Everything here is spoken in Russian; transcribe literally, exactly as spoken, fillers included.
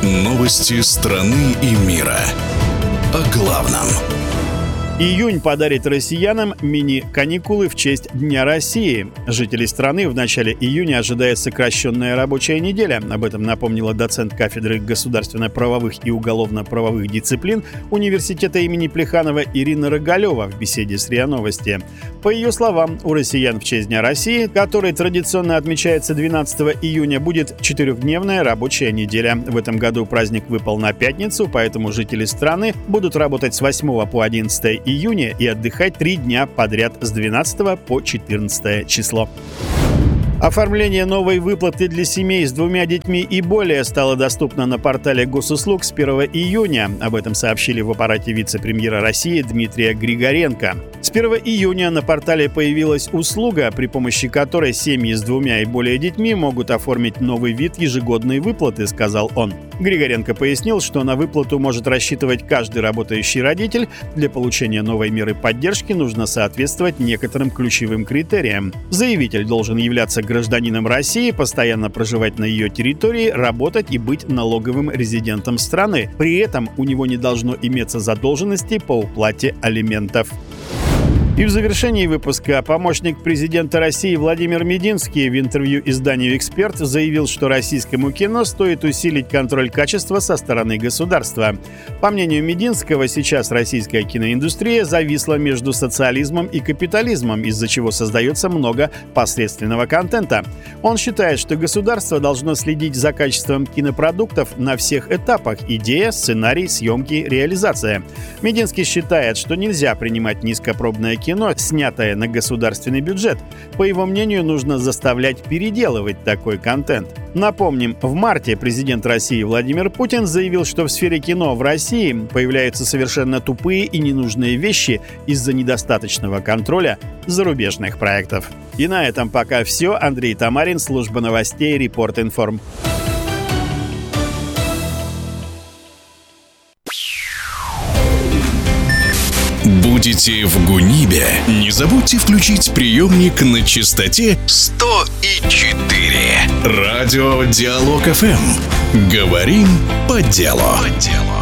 Новости страны и мира. О главном. Июнь подарит россиянам мини-каникулы в честь Дня России. Жителей страны в начале июня ожидает сокращенная рабочая неделя. Об этом напомнила доцент кафедры государственно-правовых и уголовно-правовых дисциплин университета имени Плеханова Ирина Рогалева в беседе с РИА Новости. По ее словам, у россиян в честь Дня России, который традиционно отмечается двенадцатого июня, будет четырехдневная рабочая неделя. В этом году праздник выпал на пятницу, поэтому жители страны будут работать с восьмого по одиннадцатое июня и отдыхать три дня подряд с двенадцатого по четырнадцатое число. Оформление новой выплаты для семей с двумя детьми и более стало доступно на портале госуслуг с первого июня. Об этом сообщили в аппарате вице-премьера России Дмитрия Григоренко. С первого июня на портале появилась услуга, при помощи которой семьи с двумя и более детьми могут оформить новый вид ежегодной выплаты, сказал он. Григоренко пояснил, что на выплату может рассчитывать каждый работающий родитель. Для получения новой меры поддержки нужно соответствовать некоторым ключевым критериям. Заявитель должен являться гражданином России, постоянно проживать на ее территории, работать и быть налоговым резидентом страны. При этом у него не должно иметься задолженности по уплате алиментов. И в завершении выпуска помощник президента России Владимир Мединский в интервью изданию «Эксперт» заявил, что российскому кино стоит усилить контроль качества со стороны государства. По мнению Мединского, сейчас российская киноиндустрия зависла между социализмом и капитализмом, из-за чего создается много посредственного контента. Он считает, что государство должно следить за качеством кинопродуктов на всех этапах – идея, сценарий, съемки, реализация. Мединский считает, что нельзя принимать низкопробное кино, кино, снятое на государственный бюджет. По его мнению, нужно заставлять переделывать такой контент. Напомним, в марте президент России Владимир Путин заявил, что в сфере кино в России появляются совершенно тупые и ненужные вещи из-за недостаточного контроля зарубежных проектов. И на этом пока все. Андрей Тамарин, служба новостей Репорт Информ. Будете в Гунибе? Не забудьте включить приемник на частоте сто и четыре. Радио Диалог эф эм. Говорим по делу. По делу.